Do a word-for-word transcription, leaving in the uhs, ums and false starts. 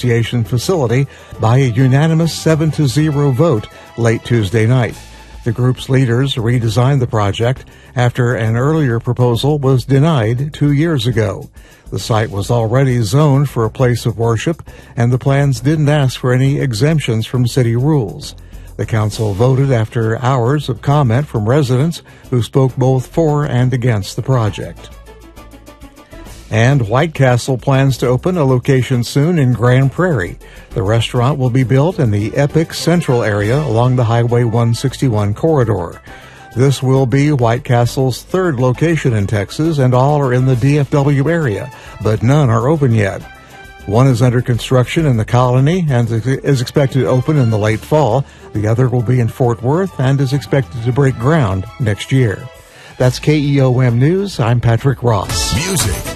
Association facility by a unanimous seven to zero vote late Tuesday night. The group's leaders redesigned the project after an earlier proposal was denied two years ago. The site was already zoned for a place of worship, and the plans didn't ask for any exemptions from city rules. The council voted after hours of comment from residents who spoke both for and against the project. And White Castle plans to open a location soon in Grand Prairie. The restaurant will be built in the Epic Central area along the Highway one sixty-one corridor. This will be White Castle's third location in Texas, and all are in the D F W area, but none are open yet. One is under construction in the Colony and is expected to open in the late fall. The other will be in Fort Worth and is expected to break ground next year. That's K E O M News. I'm Patrick Ross. Music.